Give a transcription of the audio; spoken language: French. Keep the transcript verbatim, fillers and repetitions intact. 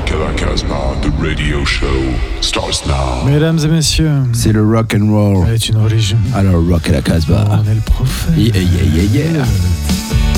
Rock à la Casbah, the radio show starts now. Mesdames et messieurs, c'est le rock and roll. C'est une religion. Alors rock à la Casbah. On est le prophète. Yeah, yeah, yeah, yeah.